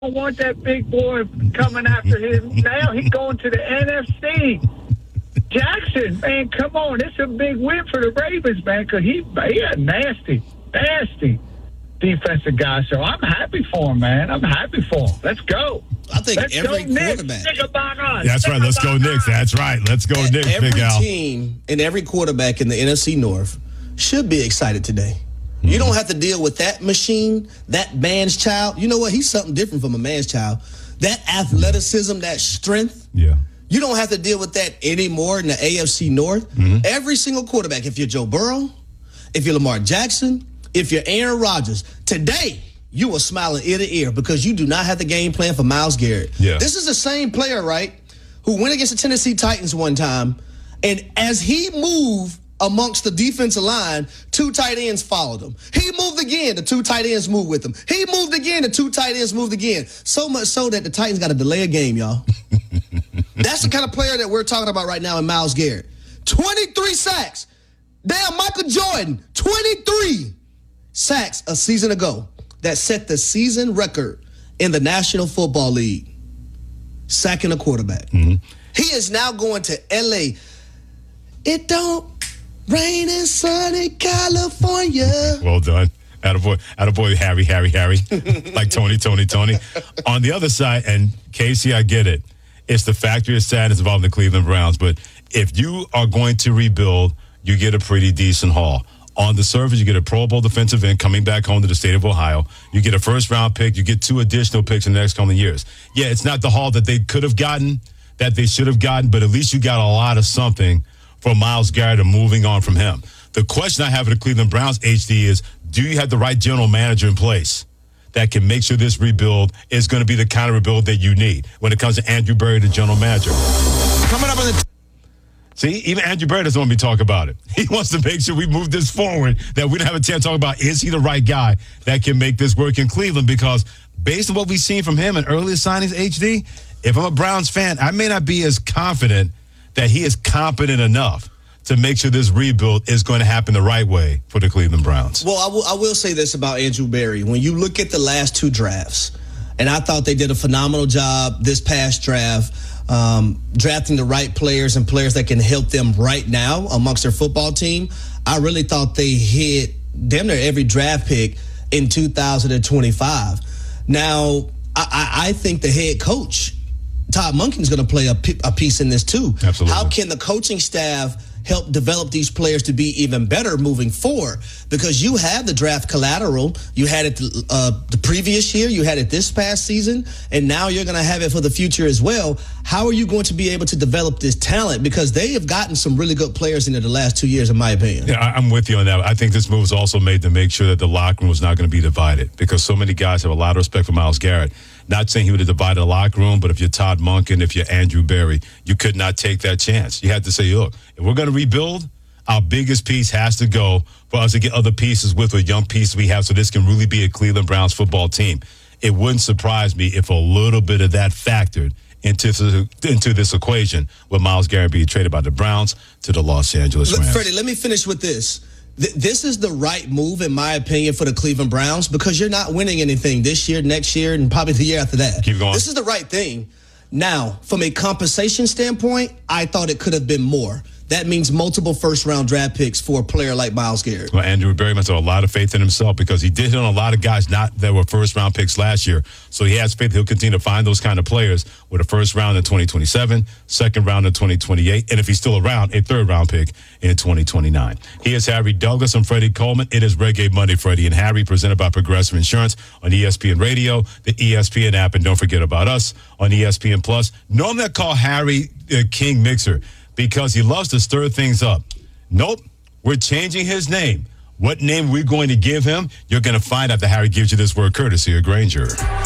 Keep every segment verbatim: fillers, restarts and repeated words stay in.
don't want that big boy coming after him. Now he's going to the N F C. Jackson, man, come on. It's a big win for the Ravens, man, because he, he a nasty, nasty defensive guy. So I'm happy for him, man. I'm happy for him. Let's go. I think Let's every go, quarterback. Think about us. That's Think right. Let's go about Knicks. us. That's right. Let's go Knicks, Every Big Al. team and every quarterback in the N F C North should be excited today. Mm-hmm. You don't have to deal with that machine, that man's child. You know what? He's something different from a man's child. That athleticism, that strength. Yeah. You don't have to deal with that anymore in the A F C North. Mm-hmm. Every single quarterback, if you're Joe Burrow, if you're Lamar Jackson, if you're Aaron Rodgers, today you are smiling ear to ear because you do not have the game plan for Myles Garrett. Yeah. This is the same player, right, who went against the Tennessee Titans one time, and as he moved amongst the defensive line, two tight ends followed him. He moved again, the two tight ends moved with him. He moved again, the two tight ends moved again. So much so that the Titans got to delay a game, y'all. That's the kind of player that we're talking about right now in Myles Garrett. twenty-three sacks. Damn, Michael Jordan, twenty-three sacks a season ago. That set the season record in the National Football League. Sacking a quarterback. Mm-hmm. He is now going to L A. It don't rain in sunny California. Well done. Attaboy, attaboy, Harry, Harry, Harry. Like Tony, Tony, Tony. On the other side, and Casey, I get it. It's the factory of sadness involving the Cleveland Browns. But if you are going to rebuild, you get a pretty decent haul. On the surface, you get a Pro Bowl defensive end coming back home to the state of Ohio. You get a first-round pick. You get two additional picks in the next coming years. Yeah, it's not the haul that they could have gotten, that they should have gotten, but at least you got a lot of something for Myles Garrett and moving on from him. The question I have for the Cleveland Browns, H D, is do you have the right general manager in place that can make sure this rebuild is going to be the kind of rebuild that you need when it comes to Andrew Berry, the general manager? Coming up on the... T- See, even Andrew Berry doesn't want me to talk about it. He wants to make sure we move this forward, that we don't have a chance to talk about is he the right guy that can make this work in Cleveland, because based on what we've seen from him in earlier signings, H D, if I'm a Browns fan, I may not be as confident that he is competent enough to make sure this rebuild is going to happen the right way for the Cleveland Browns. Well, I will, I will say this about Andrew Berry. When you look at the last two drafts, and I thought they did a phenomenal job this past draft, um, drafting the right players and players that can help them right now amongst their football team. I really thought they hit damn near every draft pick in two thousand twenty-five. Now, I, I think the head coach, Todd Monken's going to play a, a piece in this too. Absolutely. How can the coaching staff help develop these players to be even better moving forward? Because you have the draft collateral. You had it uh, the previous year. You had it this past season. And now you're going to have it for the future as well. How are you going to be able to develop this talent? Because they have gotten some really good players in the last two years, in my opinion. Yeah, I'm with you on that. I think this move was also made to make sure that the locker room was not going to be divided, because so many guys have a lot of respect for Myles Garrett. Not saying he would have divided the locker room, but if you're Todd Monken, if you're Andrew Berry, you could not take that chance. You had to say, look, if we're going to rebuild, our biggest piece has to go for us to get other pieces with a young piece we have so this can really be a Cleveland Browns football team. It wouldn't surprise me if a little bit of that factored into, into this equation with Myles Garrett being traded by the Browns to the Los Angeles Rams. Freddie, let me finish with this. This is the right move, in my opinion, for the Cleveland Browns, because you're not winning anything this year, next year, and probably the year after that. Keep going. This is the right thing. Now, from a compensation standpoint, I thought it could have been more. That means multiple first-round draft picks for a player like Myles Garrett. Well, Andrew Berry must have a lot of faith in himself, because he did hit on a lot of guys not that were first-round picks last year. So he has faith he'll continue to find those kind of players with a first round in twenty twenty-seven, second round in twenty twenty-eight, and if he's still around, a third-round pick in twenty twenty-nine. He is Harry Douglas and Freddie Coleman. It is Reggae Monday, Freddie and Harry, presented by Progressive Insurance on E S P N Radio, the E S P N app, and don't forget about us on E S P N Plus. Normally I call Harry uh, King Mixer, because he loves to stir things up. Nope, we're changing his name. What name we're going to give him, you're going to find out that Harry gives you this word courtesy of Grainger.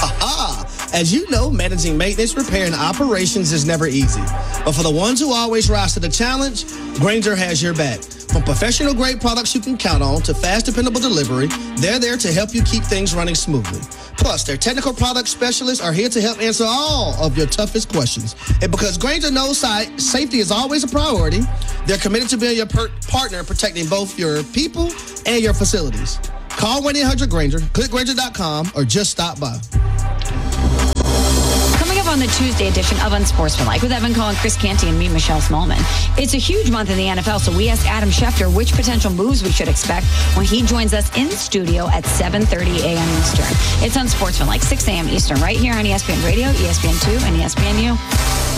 Ha-ha. As you know, managing maintenance, repair, and operations is never easy. But for the ones who always rise to the challenge, Grainger has your back. From professional-grade products you can count on to fast, dependable delivery, they're there to help you keep things running smoothly. Plus, their technical product specialists are here to help answer all of your toughest questions. And because Grainger knows si- safety is always a priority, they're committed to being your per- partner in protecting both your people and your facilities. Call one eight hundred Grainger, click Grainger dot com, or just stop by. the Tuesday edition of Unsportsmanlike with Evan Cohen, Chris Canty, and me, Michelle Smallman. It's a huge month in the N F L, so we asked Adam Schefter which potential moves we should expect when he joins us in the studio at seven thirty a.m. Eastern. It's Unsportsmanlike, six a.m. Eastern, right here on E S P N Radio, E S P N two, and E S P N U.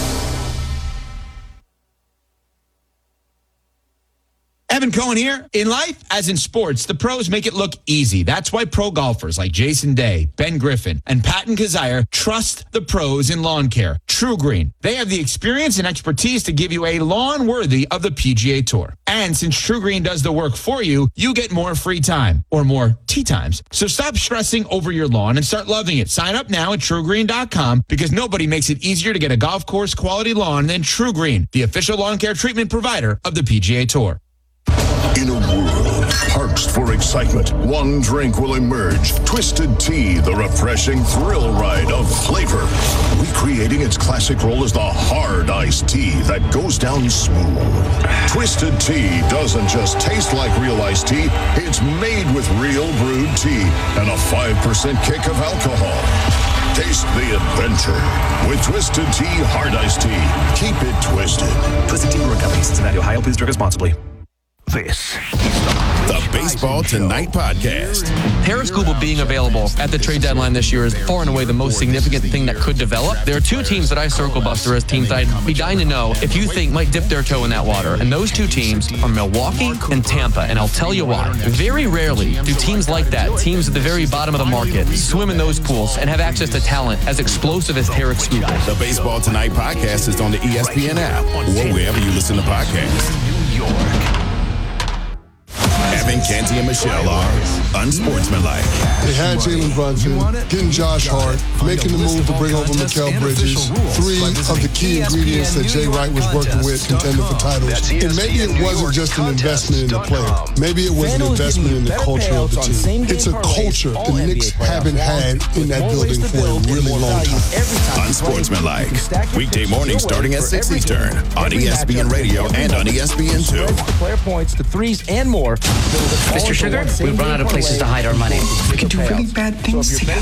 Evan Cohen here. In life, as in sports, the pros make it look easy. That's why pro golfers like Jason Day, Ben Griffin, and Patton Kazire trust the pros in lawn care. True Green. They have the experience and expertise to give you a lawn worthy of the P G A Tour. And since True Green does the work for you, you get more free time or more tee times. So stop stressing over your lawn and start loving it. Sign up now at true green dot com because nobody makes it easier to get a golf course quality lawn than True Green, the official lawn care treatment provider of the P G A Tour. In a world parched for excitement, one drink will emerge. Twisted Tea, the refreshing thrill ride of flavor. Recreating its classic role as the hard iced tea that goes down smooth. Twisted Tea doesn't just taste like real iced tea, it's made with real brewed tea and a five percent kick of alcohol. Taste the adventure with Twisted Tea Hard Iced Tea. Keep it twisted. Twisted Tea Brewing Company, Cincinnati, Ohio. Please drink responsibly. This is the Baseball Tonight podcast. Tarik Skubal being available at the trade deadline this year is far and away the most significant thing that could develop. There are two teams that I circle, Buster, as teams I'd be dying to know if you think might dip their toe in that water. And those two teams are Milwaukee and Tampa. And I'll tell you why. Very rarely do teams like that, teams at the very bottom of the market, swim in those pools and have access to talent as explosive as Tarik Skubal. The Baseball Tonight podcast is on the E S P N app or wherever you listen to podcasts. New York. Evan, Canty, and Michelle are unsportsmanlike. They had Jalen Brunson, getting Josh Hart, making the move to bring over Mikal Bridges, three of the key ingredients that Jay Wright was working with, contending for titles. And maybe it wasn't just an investment in the player. Maybe it was an investment in the culture of the team. It's a culture the Knicks haven't had in that building for a really long time. Unsportsmanlike. Weekday mornings starting at six Eastern on E S P N Radio and on E S P N two. Player points, the threes, and more. Mister Sugar, we've run out of places to hide our money. We can do really bad things together.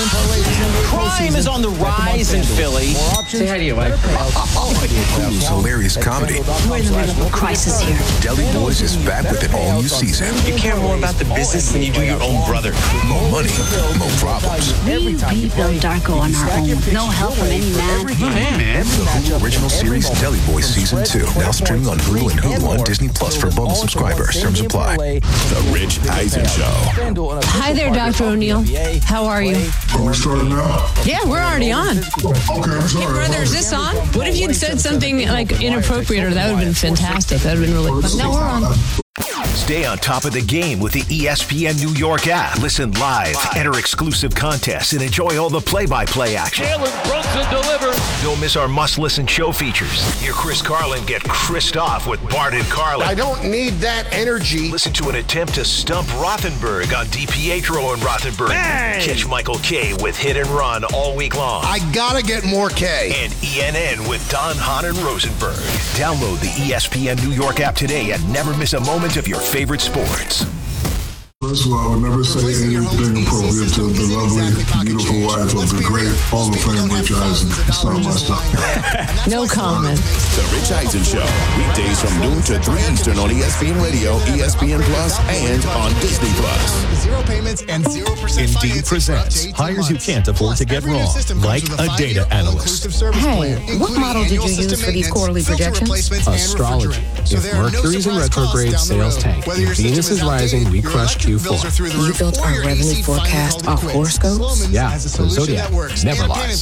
Crime is on the rise in Philly. Say hi to your wife. Hulu's hilarious comedy. We're in the middle of a crisis here. Deli Boys is back with an all-new season. You care more about the business than you do your own brother. More money, more problems. We rebuilt Darko on our own. No help from any man. Hey, man. The Hulu original series Deli Boys Season two. Now streaming on Hulu and Hulu on Disney Plus for bundle subscribers. Terms apply. The Rich Eisen Show. Hi there, Doctor O'Neill. How are you? Are we starting now? Yeah, we're already on. Okay, I'm sorry. Hey, brother, is this on? What if you'd said something like inappropriate, or that would have been fantastic? That would have been really fun. No, we're on. Stay on top of the game with the E S P N New York app. Listen live, enter exclusive contests, and enjoy all the play-by-play action. Jalen Brunson delivers. Don't miss our must-listen show features. Hear Chris Carlin get Chrised off with Bart and Carlin. I don't need that energy. Listen to an attempt to stump Rothenberg on DiPietro and Rothenberg. Bang! Catch Michael K with Hit and Run all week long. I gotta get more K. And E N N with Don, Hahn, and Rosenberg. Download the E S P N New York app today and never miss a moment of your favorite sports. First of all, I would never say anything appropriate to the lovely, beautiful wife of the great Hall of Fame Rich Eisen. It's not my stuff. No comment. The Rich Eisen Show. Weekdays from noon to three Eastern on E S P N Radio, E S P N Plus, and on Disney Plus. Zero payments and zero percent Indeed presents hires you can't afford to get wrong, like a data analyst. Hey, what model did you use for these quarterly projections? Astrology. If Mercury's in retrograde, sales tank. If Venus is rising, we crush Q four. You built our revenue forecast off horoscopes? Yeah, the Zodiac never lies.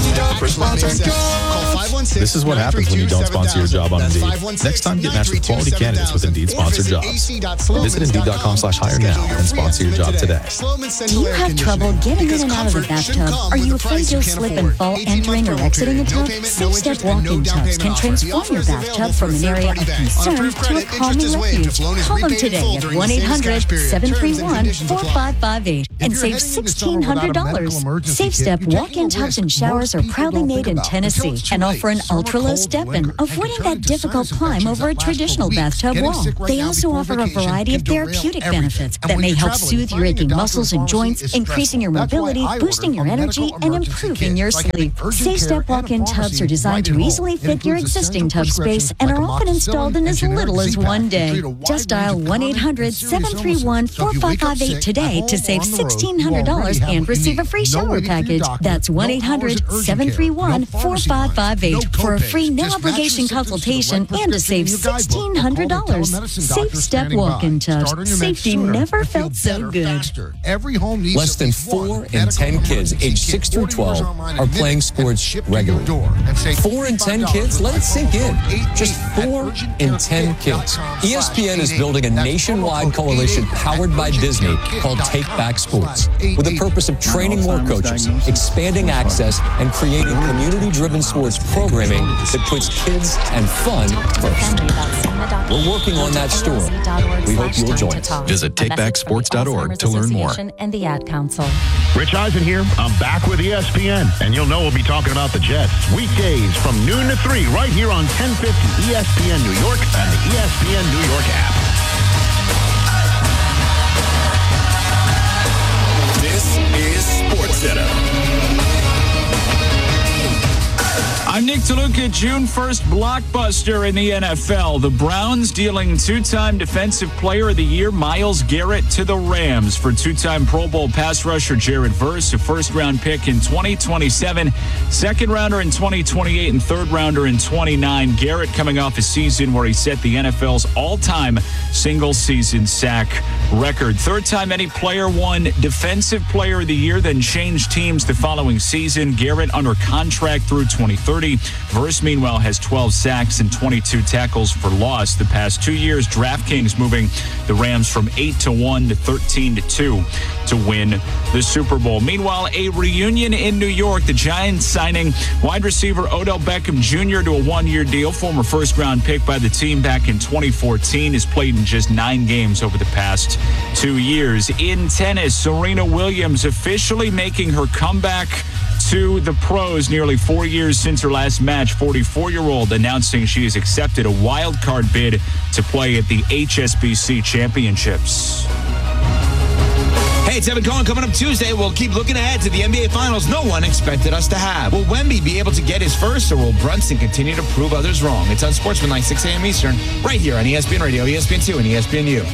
This is what happens when you don't sponsor your job on Indeed. Next time, get matched with quality candidates with Indeed sponsored jobs. Visit Indeed.com slash hire now and sponsor your job today. Do you have trouble getting in and out of the bathtub? Are you afraid you'll slip and fall entering or exiting a tub? Six-step walk-in tubs can transform your bathtub from an area of concern to a calming refuge. Call them today at one eight hundred seven four three one, four five five eight and save sixteen hundred dollars. Safe Step walk-in tubs and showers are proudly made in Tennessee and offer an ultra-low step-in, avoiding that difficult climb over a traditional bathtub wall. They also offer a variety of therapeutic benefits that may help soothe your aching muscles and joints, increasing your mobility, boosting your energy, and improving your sleep. Safe Step walk-in tubs are designed to easily fit your existing tub space and are often installed in as little as one day. Just dial one eight hundred, seven three one, four five five eight today to save sixteen hundred dollars and receive a free shower package. That's one eight hundred, seven three one, four five five eight for a free no-obligation consultation and to save sixteen hundred dollars. Safe Step walk-in tubs. Safety never felt so good. Less than four in ten kids aged six through twelve are playing sports regularly. Four in ten kids? Let it sink in. Just four in ten kids. E S P N is building a nationwide coalition powered by Disney called Take Back Sports, with the purpose of training more coaches, expanding access, and creating community-driven sports programming that puts kids and fun first. We're working on that story. We hope you'll join us. Visit take back sports dot org to learn more. And the Ad Council. Rich Eisen here. I'm back with E S P N, and you'll know we'll be talking about the Jets weekdays from noon to three right here on ten fifty E S P N New York and the E S P N New York app. This is SportsCenter. I'm Nick DeLuca. June first blockbuster in the N F L. The Browns dealing two-time Defensive Player of the Year Myles Garrett to the Rams for two-time Pro Bowl pass rusher Jared Verse, a first-round pick in twenty twenty-seven, second-rounder in twenty twenty-eight, and third-rounder in twenty-nine. Garrett coming off a season where he set the N F L's all-time single-season sack record. Third time any player won Defensive Player of the Year, then changed teams the following season. Garrett under contract through twenty thirty. Verse, meanwhile, has twelve sacks and twenty-two tackles for loss the past two years. DraftKings moving the Rams from eight to one to thirteen to two to win the Super Bowl. Meanwhile, a reunion in New York. The Giants signing wide receiver Odell Beckham Junior to a one-year deal. Former first-round pick by the team back in twenty fourteen. Has played in just nine games over the past two years. In tennis, Serena Williams officially making her comeback to the pros nearly four years since her last match. forty-four-year-old announcing she has accepted a wild card bid to play at the H S B C Championships. Hey, it's Evan Cohen. Coming up Tuesday, we'll keep looking ahead to the N B A Finals no one expected us to have. Will Wemby be able to get his first, or will Brunson continue to prove others wrong? It's on Sportsmanlike, six a.m. Eastern, right here on E S P N Radio, E S P N two, and E S P N U.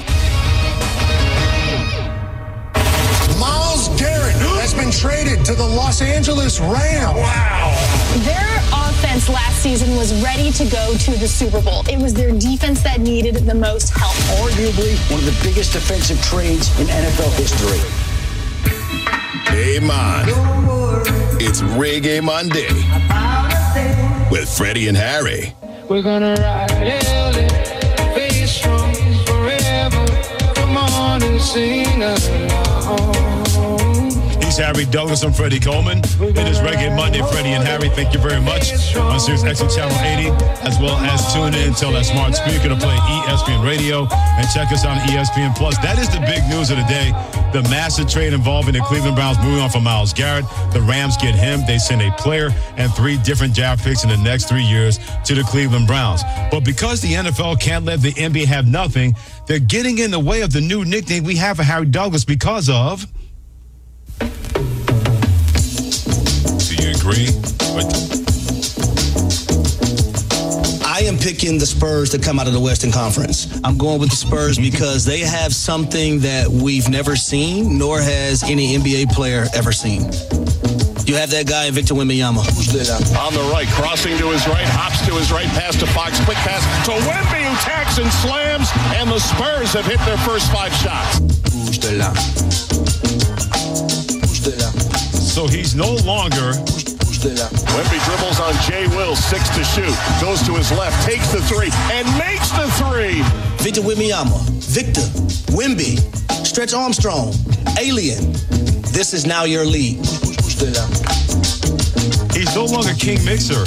Myles Garrett has been traded to the Los Angeles Rams. Wow. Their offense last season was ready to go to the Super Bowl. It was their defense that needed the most help. Arguably one of the biggest defensive trades in N F L history. Hey, man. It's Reggae Monday with Freddie and Harry. We're gonna ride it, face strong forever. Come on and sing along. He's Harry Douglas. I'm Freddie Coleman. It is Reggae Monday. Freddie and Harry, thank you very much. On Sirius X M Channel eighty, as well as tune in, tell that smart speaker to play E S P N Radio, and check us out on E S P N Plus. That is the big news of the day. The massive trade involving the Cleveland Browns moving on from Myles Garrett. The Rams get him. They send a player and three different draft picks in the next three years to the Cleveland Browns. But because the N F L can't let the N B A have nothing, they're getting in the way of the new nickname we have for Harry Douglas because of... Do you agree? I am picking the Spurs to come out of the Western Conference. I'm going with the Spurs because they have something that we've never seen, nor has any N B A player ever seen. You have that guy, Victor Wembanyama. On the right, crossing to his right, hops to his right, pass to Fox, quick pass to Wemby, who tags and slams, and the Spurs have hit their first five shots. So he's no longer... Wemby dribbles on Jay Will, six to shoot, goes to his left, takes the three, and makes the three. Victor Wembanyama, Victor, Wemby, Stretch Armstrong, Alien. This is now your league. He's He's no longer King Mixer.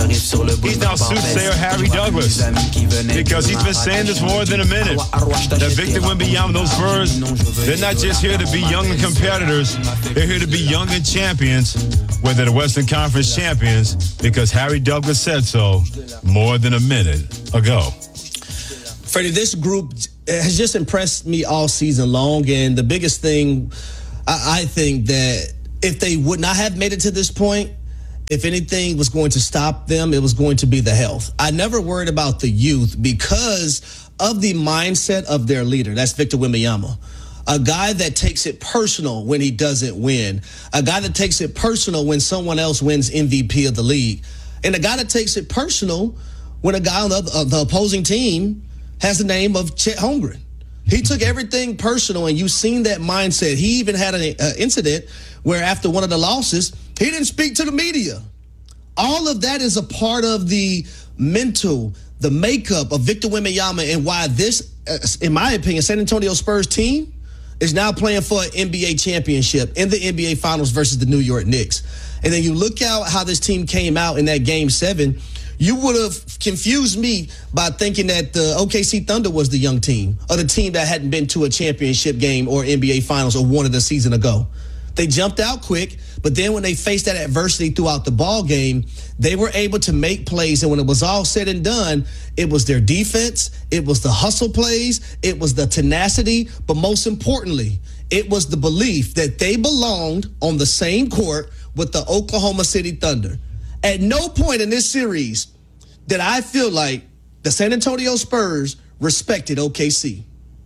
He's now soothsayer Harry Douglas. Because he's been saying this more than a minute. That Victor Wembanyama, those Spurs, they're not just here to be young competitors. They're here to be young and champions, whether the Western Conference champions, because Harry Douglas said so more than a minute ago. Freddie, this group has just impressed me all season long, and the biggest thing, I, I think that if they would not have made it to this point, if anything was going to stop them, it was going to be the health. I never worried about the youth because of the mindset of their leader. That's Victor Wembanyama. A guy that takes it personal when he doesn't win. A guy that takes it personal when someone else wins M V P of the league. And a guy that takes it personal when a guy on the, uh, the opposing team has the name of Chet Holmgren. He took everything personal, and you've seen that mindset. He even had an uh, incident where after one of the losses, he didn't speak to the media. All of that is a part of the mental, the makeup of Victor Wembanyama, and why this, uh, in my opinion, San Antonio Spurs team is now playing for an N B A championship in the N B A Finals versus the New York Knicks. And then you look out how this team came out in that game seven. You would have confused me by thinking that the O K C Thunder was the young team, or the team that hadn't been to a championship game or N B A Finals or won it a season ago. They jumped out quick, but then when they faced that adversity throughout the ball game, they were able to make plays. And when it was all said and done, it was their defense, it was the hustle plays, it was the tenacity, but most importantly, it was the belief that they belonged on the same court with the Oklahoma City Thunder. At no point in this series did I feel like the San Antonio Spurs respected O K C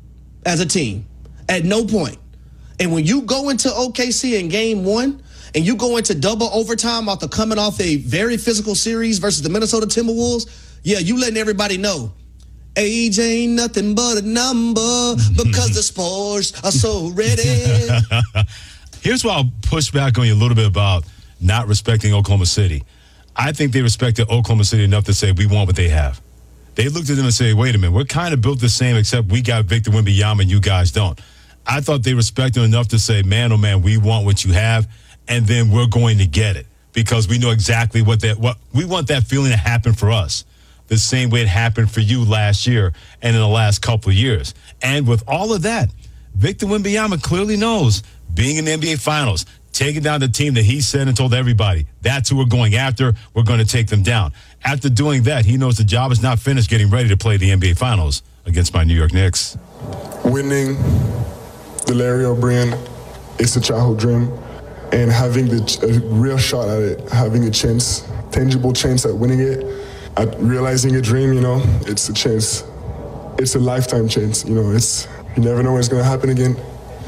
as a team. At no point. And when you go into O K C in game one and you go into double overtime after coming off a very physical series versus the Minnesota Timberwolves, yeah, you letting everybody know age ain't nothing but a number because the Spurs are so ready. Here's why I'll push back on you a little bit about not respecting Oklahoma City. I think they respected Oklahoma City enough to say, we want what they have. They looked at them and say, wait a minute, we're kind of built the same, except we got Victor Wembanyama and you guys don't. I thought they respected them enough to say, man, oh man, we want what you have, and then we're going to get it because we know exactly what that, what we want that feeling to happen for us the same way it happened for you last year and in the last couple of years. And with all of that, Victor Wembanyama clearly knows being in the N B A Finals, taking down the team that he said and told everybody, that's who we're going after, we're going to take them down. After doing that, he knows the job is not finished getting ready to play the N B A Finals against my New York Knicks. Winning the Larry O'Brien is a childhood dream, and having the, a real shot at it, having a chance, tangible chance at winning it, at realizing a dream, you know, it's a chance. It's a lifetime chance, you know, it's, you never know when it's going to happen again,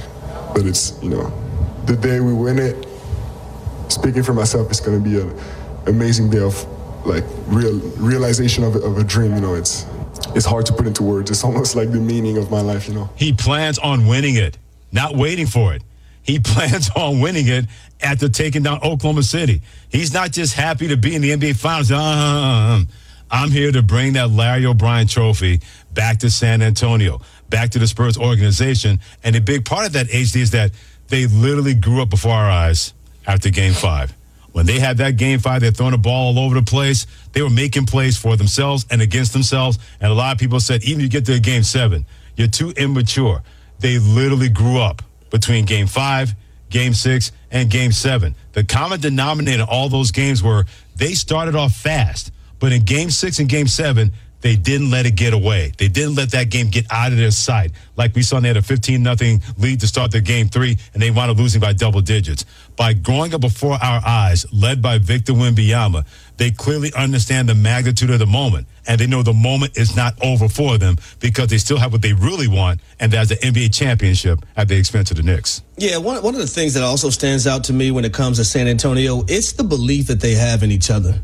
but it's, you know, the day we win it, speaking for myself, it's going to be an amazing day of, like, real realization of, of a dream, you know, it's, it's hard to put into words. It's almost like the meaning of my life, you know. He plans on winning it, not waiting for it. He plans on winning it after taking down Oklahoma City. He's not just happy to be in the N B A Finals. Uh, I'm here to bring that Larry O'Brien trophy back to San Antonio, back to the Spurs organization. And a big part of that, H D, is that they literally grew up before our eyes after Game five. When they had that Game five, they're throwing the ball all over the place. They were making plays for themselves and against themselves. And a lot of people said, even if you get to Game seven, you're too immature. They literally grew up between Game five, Game six, and Game seven. The common denominator in all those games were they started off fast. But in Game six and Game seven, they didn't let it get away. They didn't let that game get out of their sight. Like we saw, they had a fifteen nothing lead to start their Game three, and they wound up losing by double digits. By growing up before our eyes, led by Victor Wembanyama, they clearly understand the magnitude of the moment, and they know the moment is not over for them because they still have what they really want, and that's the N B A championship at the expense of the Knicks. Yeah, one, one of the things that also stands out to me when it comes to San Antonio, it's the belief that they have in each other.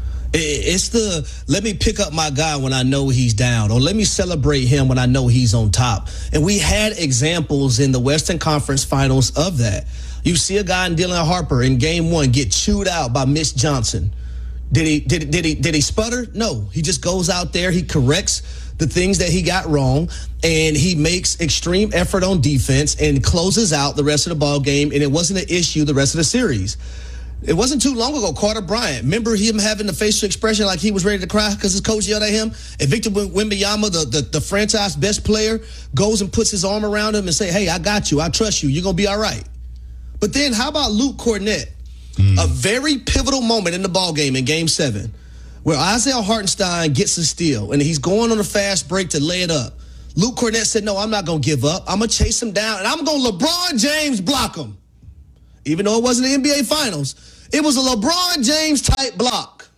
It's the, let me pick up my guy when I know he's down, or let me celebrate him when I know he's on top. And we had examples in the Western Conference Finals of that. You see a guy in Dylan Harper in game one get chewed out by Mitch Johnson. Did he, did, did he, did he sputter? No, he just goes out there, he corrects the things that he got wrong, and he makes extreme effort on defense and closes out the rest of the ball game, and it wasn't an issue the rest of the series. It wasn't too long ago, Carter Bryant. Remember him having the facial expression like he was ready to cry because his coach yelled at him? And Victor Wembanyama, the, the, the franchise best player, goes and puts his arm around him and say, hey, I got you. I trust you. You're going to be all right. But then how about Luke Cornett? Mm. A very pivotal moment in the ballgame in Game seven where Isaiah Hartenstein gets a steal and he's going on a fast break to lay it up. Luke Cornett said, no, I'm not going to give up. I'm going to chase him down, and I'm going to LeBron James block him. Even though it wasn't the N B A Finals, it was a LeBron James-type block.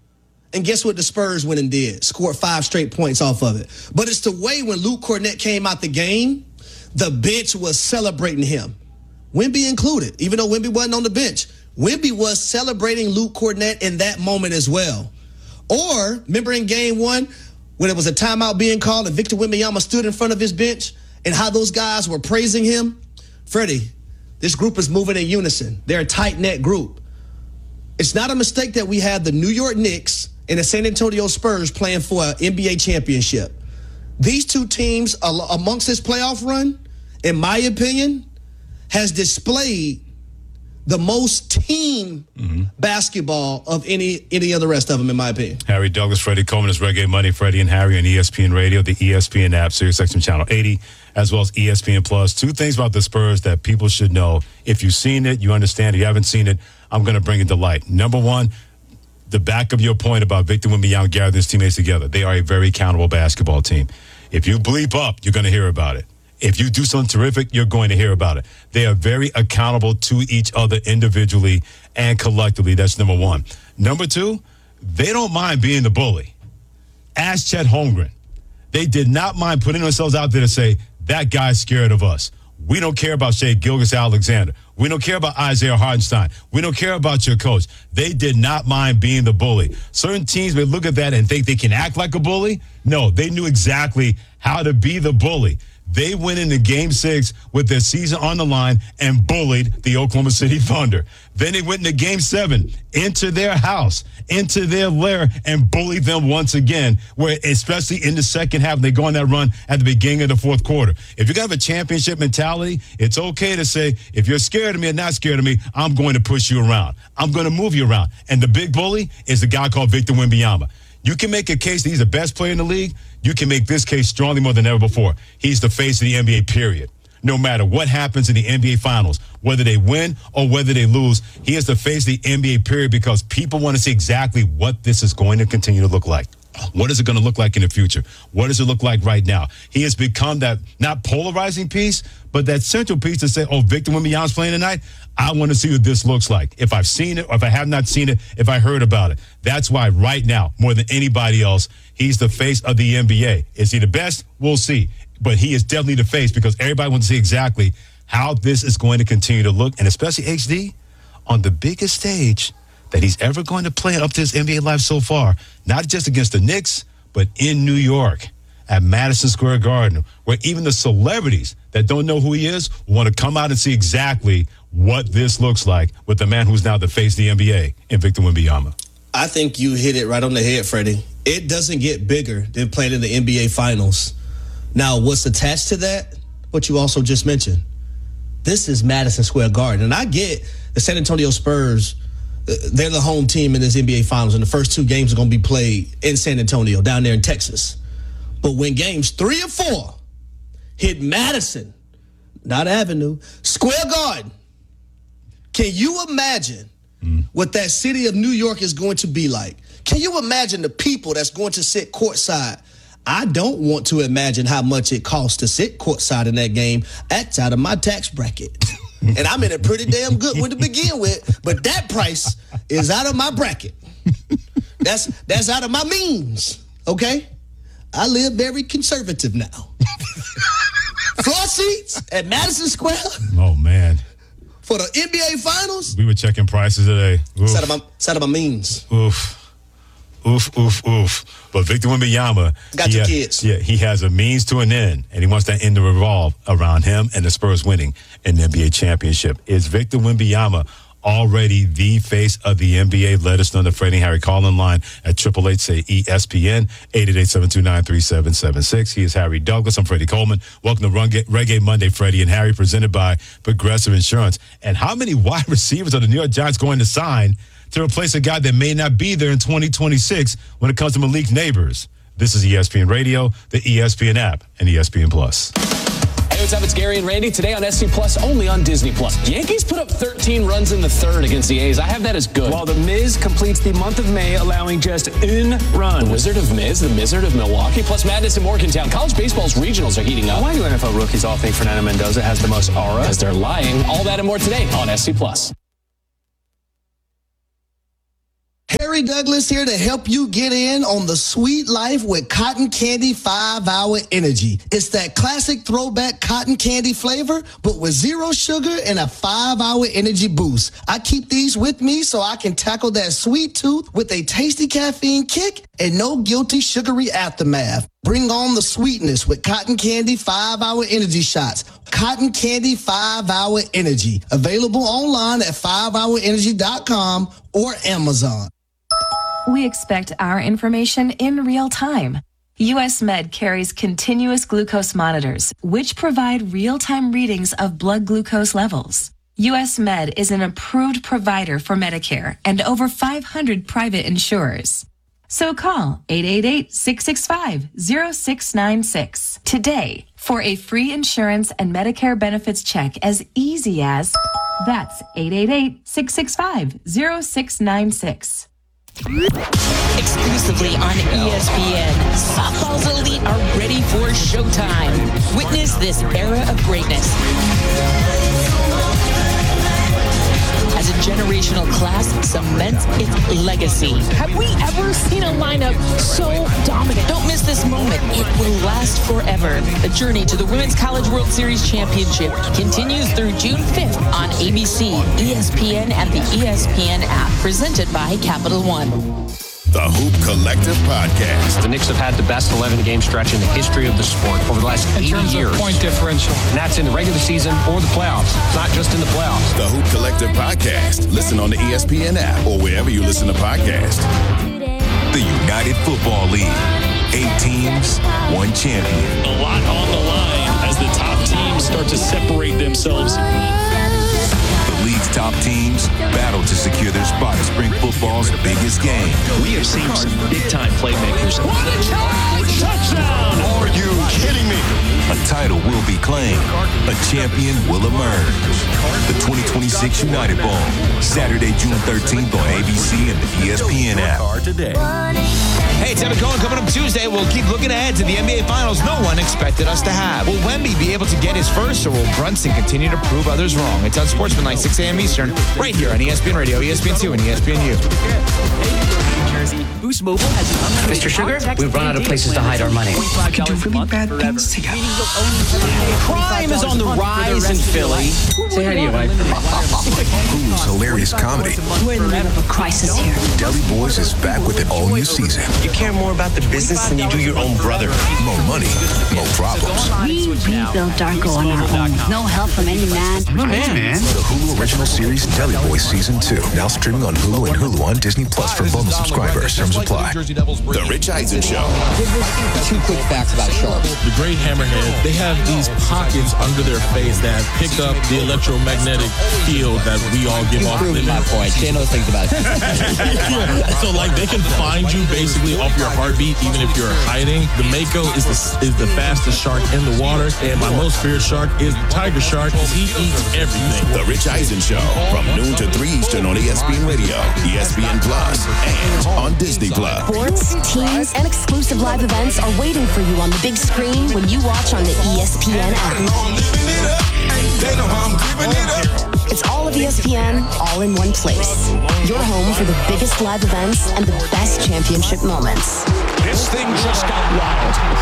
And guess what the Spurs went and did? Scored five straight points off of it. But it's the way when Luke Cornett came out the game, the bench was celebrating him. Wemby included, even though Wemby wasn't on the bench. Wemby was celebrating Luke Cornett in that moment as well. Or, remember in game one, when it was a timeout being called and Victor Wembanyama stood in front of his bench and how those guys were praising him? Freddie, this group is moving in unison. They're a tight-knit group. It's not a mistake that we have the New York Knicks and the San Antonio Spurs playing for an N B A championship. These two teams, amongst this playoff run, in my opinion, has displayed the most team mm-hmm. basketball of any any of the rest of them, in my opinion. Harry Douglas, Freddie Coleman is Reggae Money, Freddie and Harry on E S P N Radio, the E S P N app, SiriusXM Channel eighty, as well as E S P N Plus. Two things about the Spurs that people should know. If you've seen it, you understand. If you haven't seen it, I'm going to bring it to light. Number one, the back of your point about Victor Wembanyama gathering his teammates together. They are a very accountable basketball team. If you bleep up, you're going to hear about it. If you do something terrific, you're going to hear about it. They are very accountable to each other individually and collectively. That's number one. Number two, they don't mind being the bully. Ask Chet Holmgren. They did not mind putting themselves out there to say, that guy's scared of us. We don't care about Shai Gilgeous-Alexander. We don't care about Isaiah Hartenstein. We don't care about your coach. They did not mind being the bully. Certain teams may look at that and think they can act like a bully. No, they knew exactly how to be the bully. They went into game six with their season on the line and bullied the Oklahoma City Thunder. Then they went into game seven, into their house, into their lair, and bullied them once again, where especially in the second half, they go on that run at the beginning of the fourth quarter. If you're going to have a championship mentality, it's okay to say, if you're scared of me or not scared of me, I'm going to push you around. I'm going to move you around. And the big bully is the guy called Victor Wembanyama. You can make a case that he's the best player in the league. You can make this case strongly more than ever before. He's the face of the N B A, period. No matter what happens in the N B A Finals, whether they win or whether they lose, he is the face of the N B A, period, because people want to see exactly what this is going to continue to look like. What is it going to look like in the future? What does it look like right now? He has become that not polarizing piece, but that central piece to say, oh, Victor Wembanyama's playing tonight. I want to see what this looks like. If I've seen it or if I have not seen it, if I heard about it. That's why right now, more than anybody else, he's the face of the N B A. Is he the best? We'll see. But he is definitely the face because everybody wants to see exactly how this is going to continue to look, and especially H D on the biggest stage that he's ever going to play up to his N B A life so far, not just against the Knicks, but in New York at Madison Square Garden, where even the celebrities that don't know who he is want to come out and see exactly what this looks like with the man who's now the face of the N B A in Victor Wembanyama. I think you hit it right on the head, Freddie. It doesn't get bigger than playing in the N B A Finals. Now, what's attached to that? What you also just mentioned. This is Madison Square Garden. And I get the San Antonio Spurs, they're the home team in this N B A Finals, and the first two games are going to be played in San Antonio, down there in Texas. But when games three and four hit Madison, not Avenue, Square Garden, can you imagine mm. what that city of New York is going to be like? Can you imagine the people that's going to sit courtside? I don't want to imagine how much it costs to sit courtside in that game. That's out of my tax bracket. And I'm in a pretty damn good one to begin with, but that price is out of my bracket. That's that's out of my means, okay? I live very conservative now. Floor seats at Madison Square. Oh, man. For the N B A Finals. We were checking prices today. It's out of my, it's out of my means. Oof. Oof, oof, oof. But Victor Wembanyama, got your ha- kids. Yeah, he has a means to an end, and he wants that end to revolve around him and the Spurs winning an N B A championship. Is Victor Wembanyama already the face of the N B A. Let us know that Freddie and Harry call in line at triple eight say E S P N, eight eight eight, seven two nine, three seven seven six. He is Harry Douglas. I'm Freddie Coleman. Welcome to Run Get Reggae Monday, Freddie and Harry, presented by Progressive Insurance. And how many wide receivers are the New York Giants going to sign to replace a guy that may not be there in twenty twenty-six when it comes to Malik Neighbors? This is E S P N Radio, the E S P N app, and E S P N Plus. Hey, what's up? It's Gary and Randy. Today on S C Plus, only on Disney Plus. Yankees put up thirteen runs in the third against the A's. I have that as good. While the Miz completes the month of May, allowing just one run. The Wizard of Miz, the Wizard of Milwaukee, plus madness in Morgantown. College baseball's regionals are heating up. Why do N F L rookies all think Fernando Mendoza has the most aura? Because they're lying. All that and more today on S C Plus. Harry Douglas here to help you get in on the sweet life with Cotton Candy five hour Energy. It's that classic throwback cotton candy flavor, but with zero sugar and a five hour energy boost. I keep these with me so I can tackle that sweet tooth with a tasty caffeine kick and no guilty sugary aftermath. Bring on the sweetness with Cotton Candy five hour Energy shots. Cotton Candy five hour Energy. Available online at five hour energy dot com or Amazon. We expect our information in real time. U S Med carries continuous glucose monitors, which provide real-time readings of blood glucose levels. U S Med is an approved provider for Medicare and over five hundred private insurers. So call eight eight eight, six six five, zero six nine six today for a free insurance and Medicare benefits check as easy as that's eight eight eight, six six five, zero six nine six. Exclusively on E S P N, softball's elite are ready for showtime. Witness this era of greatness as a generational class cements its legacy. Have we ever seen a lineup so dominant? Don't miss this moment. It will last forever. The journey to the Women's College World Series Championship continues through June fifth on A B C, E S P N, and the E S P N app, presented by Capital One. The Hoop Collective Podcast. The Knicks have had the best eleven-game stretch in the history of the sport over the last eighty in terms years. Of point differential. And that's in the regular season or the playoffs, not just in the playoffs. The Hoop Collective Podcast. Listen on the E S P N app or wherever you listen to podcasts. The United Football League. Eight teams, one champion. A lot on the line as the top teams start to separate themselves. The league's top teams battle to secure their spot in spring football's biggest game. We have seen some big-time playmakers. What a catch! Touchdown! Are you kidding me? A title will be claimed. A champion will emerge. The twenty twenty-six United Bowl, Saturday, June thirteenth on A B C and the E S P N app. Hey, it's Evan Cohen coming up Tuesday. We'll keep looking ahead to the N B A Finals no one expected us to have. Will Wemby be able to get his first, or will Brunson continue to prove others wrong? It's on Sportsmanlike, six a.m. Eastern, right here on E S P N Radio, E S P N two, and E S P N U. Boost Mobile has Mister Sugar, we've run out of places to hide our money. We do really bad things together. Crime is on the rise in Philly. Say hi to your wife. Hulu's hilarious comedy. We're in the middle of a crisis here. Deli Boys is back with an all-new season. You care more about the business than you do your own brother. More money, more problems. We rebuilt Darko on our own. No help from any man. Man. The Hulu original series Deli Boys Season two. Now streaming on Hulu and Hulu on Disney Plus for bonus subscribers. Terms apply. The Rich Eisen Show. Two quick facts about sharks. The great hammerhead, they have these pockets under their face that pick up the electromagnetic field that we all give off. Proving my point. Jay knows things about it. So, like, they can find you basically off your heartbeat, even if you're hiding. The Mako is the is the fastest shark in the water, and my most feared shark is the tiger shark because he eats everything. The Rich Eisen Show from noon to three Eastern on E S P N Radio, E S P N Plus, and on Disney Plus. Sports, teams, and exclusive live events are waiting for you on the big screen when you watch on the E S P N app. It's all of E S P N, all in one place. Your home for the biggest live events and the best championship moments. This thing just got wild.